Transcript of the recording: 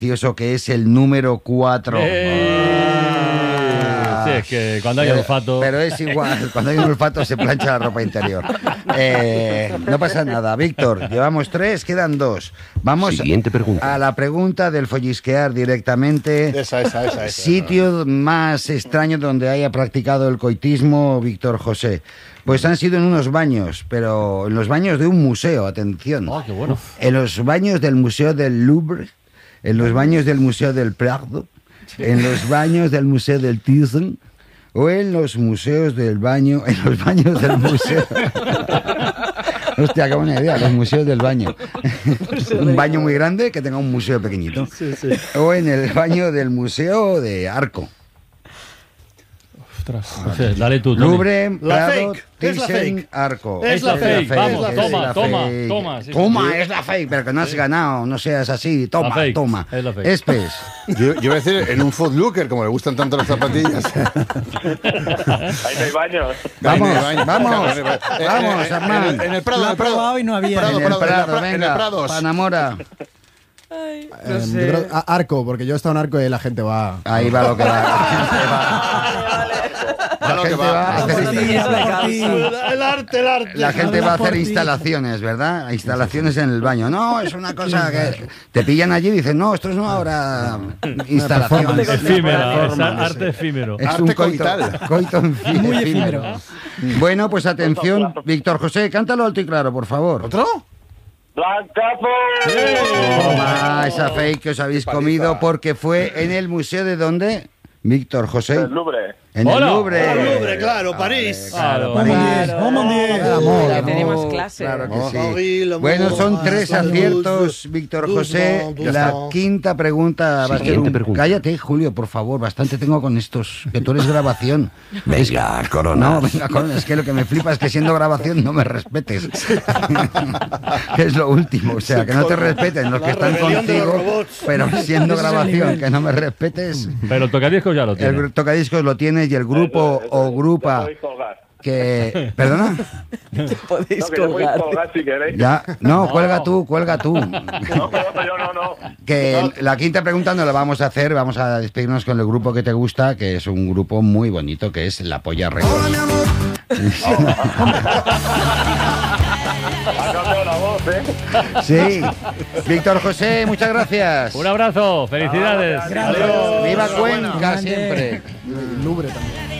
Curioso que es el número 4. Sí, es que cuando hay olfato... Pero es igual, cuando hay un olfato se plancha la ropa interior. No pasa nada. Víctor, llevamos 3, quedan 2. Vamos a la pregunta del follisquear directamente. Esa. Sitio más extraño donde haya practicado el coitismo, Víctor José. Pues han sido en unos baños, pero en los baños de un museo, atención. ¡Oh, qué bueno! En los baños del Museo del Louvre, en los baños del Museo del Prado, en los baños del Museo del Thyssen o en los museos del baño, en los baños del museo. Hostia, qué buena idea, los museos del baño. Un baño muy grande que tenga un museo pequeñito. Sí. O en el baño del Museo de Arco. Ostras, no sé, dale tú, Tony. Louvre, Prado, ¿Qué es la Thyssen, fake? Arco. Es la fake, vamos, es toma. la fake. Sí, Toma, sí. es la fake, pero que no has ganado, no seas así. Toma, La fake, toma. es la fake. Espes. Yo iba a decir en un Footlooker, como le gustan tanto las zapatillas. Ahí no hay baños. Vamos, Armand. En el Prado, Lo ha probado y no había. En el Prado, en el venga, Prados. Panamora. Yo creo- Arco, porque yo he estado en Arco y la gente va. Ahí va lo que va. La gente va a hacer El arte. La gente va a hacer instalaciones, ¿verdad? Instalaciones en el baño. No, es una cosa que te pillan allí y dicen, no, esto es una obra instalación. Efímera, es arte efímero. Es Arte un coito Muy efímero. Bueno, pues atención, Víctor José, cántalo alto y claro, por favor. ¿Otro? ¡Blancazo! Toma esa fake que os habéis comido porque fue en el museo de ¿dónde? Víctor José. El Louvre. En el Hola. Louvre. El Louvre, claro, París. Claro. Vamos, tenemos clase. Claro que sí. Paris, l'amour, Bueno, son 3 la luz, aciertos, Víctor José. doucement, La doucement. quinta pregunta va a ser un... Cállate, Julio, por favor. Bastante tengo con estos. Que tú eres grabación. Venga, Corona. No, venga, Corona. Es que lo que me flipa es que siendo grabación no me respetes. Que es lo último. O sea, que no te respeten los que están rebelión de los contigo. robots. Pero siendo grabación, que no me respetes. Pero el tocadiscos ya lo tiene. El tocadiscos lo tienes y el grupo o grupa Podéis colgar. que... ¿Perdona? Podéis No, que le podéis colgar. colgar si queréis. Ya, no, cuelga tú. No, yo no. Que la quinta pregunta no la vamos a hacer, vamos a despedirnos con el grupo que te gusta, que es un grupo muy bonito, que es La Polla Records. Ha cambiado la voz, ¿eh? Sí. Víctor José, muchas gracias. Un abrazo, felicidades. Adiós. Viva Cuenca Grande. siempre. Louvre también.